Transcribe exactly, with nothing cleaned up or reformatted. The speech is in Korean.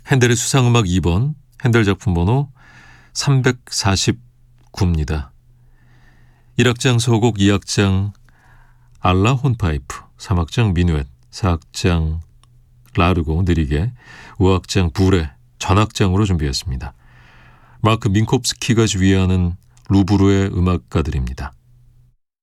핸델의 수상음악 이 번, 핸델 작품 번호 삼백사십구입니다. 일 악장 소곡, 이 악장 알라 혼파이프, 삼 악장 미누엣, 사 악장 라르고 느리게, 오 악장 부레, 전악장으로 준비했습니다. 마크 민콥스키가 지휘하는 루브르의 음악가들입니다.